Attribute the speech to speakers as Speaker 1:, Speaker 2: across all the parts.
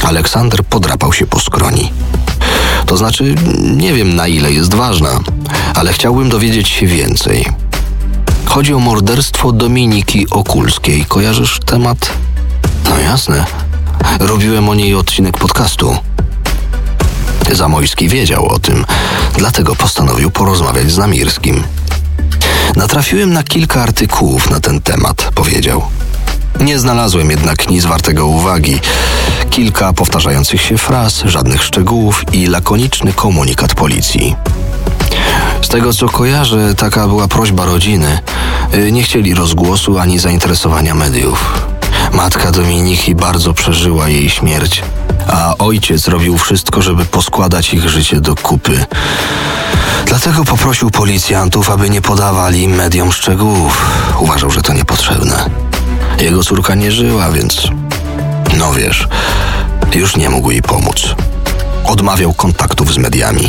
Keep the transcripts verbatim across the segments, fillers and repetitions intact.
Speaker 1: Aleksander podrapał się po skroni. To znaczy, nie wiem na ile jest ważna, ale chciałbym dowiedzieć się więcej. Chodzi o morderstwo Dominiki Okulskiej. Kojarzysz temat? No jasne. Robiłem o niej odcinek podcastu. Zamojski wiedział o tym, dlatego postanowił porozmawiać z Namirskim. Natrafiłem na kilka artykułów na ten temat, powiedział. Nie znalazłem jednak nic wartego uwagi. Kilka powtarzających się fraz, żadnych szczegółów i lakoniczny komunikat policji. Z tego co kojarzę, taka była prośba rodziny. Nie chcieli rozgłosu ani zainteresowania mediów. Matka Dominiki bardzo przeżyła jej śmierć, a ojciec robił wszystko, żeby poskładać ich życie do kupy. Dlatego poprosił policjantów, aby nie podawali mediom szczegółów. Uważał, że to niepotrzebne. Jego córka nie żyła, więc... No wiesz, już nie mógł jej pomóc. Odmawiał kontaktów z mediami.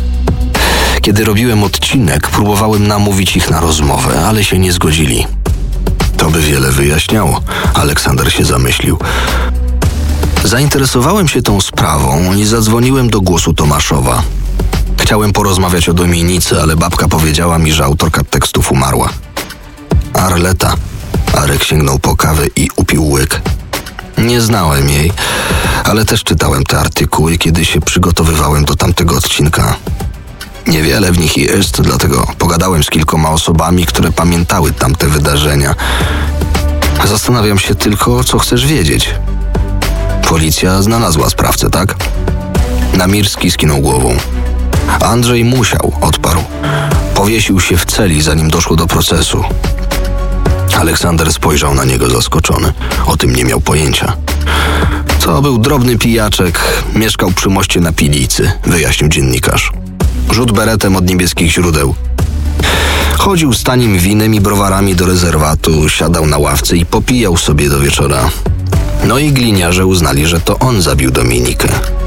Speaker 1: Kiedy robiłem odcinek, próbowałem namówić ich na rozmowę, ale się nie zgodzili. To by wiele wyjaśniało. Aleksander się zamyślił. Zainteresowałem się tą sprawą i zadzwoniłem do Głosu Tomaszowa. Chciałem porozmawiać o Dominice, ale babka powiedziała mi, że autorka tekstów umarła. Arleta. Arek sięgnął po kawę i upił łyk. Nie znałem jej, ale też czytałem te artykuły, kiedy się przygotowywałem do tamtego odcinka. Niewiele w nich jest, dlatego pogadałem z kilkoma osobami, które pamiętały tamte wydarzenia. Zastanawiam się tylko, co chcesz wiedzieć. Policja znalazła sprawcę, tak? Namirski skinął głową. Andrzej musiał, odparł. Powiesił się w celi, zanim doszło do procesu. Aleksander spojrzał na niego zaskoczony. O tym nie miał pojęcia. To był drobny pijaczek, mieszkał przy moście na Pilicy, wyjaśnił dziennikarz. Rzut beretem od niebieskich źródeł. Chodził z tanim winem i browarami do rezerwatu, siadał na ławce i popijał sobie do wieczora. No i gliniarze uznali, że to on zabił Dominikę.